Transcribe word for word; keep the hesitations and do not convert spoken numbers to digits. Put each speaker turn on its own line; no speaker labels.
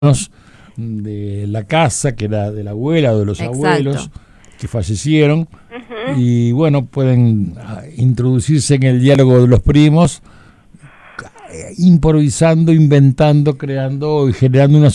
de la casa, que era de la abuela o de los
Exacto.
abuelos que fallecieron,
Ujú.
y bueno, pueden ah, introducirse en el diálogo de los primos, eh, improvisando, inventando, creando y generando una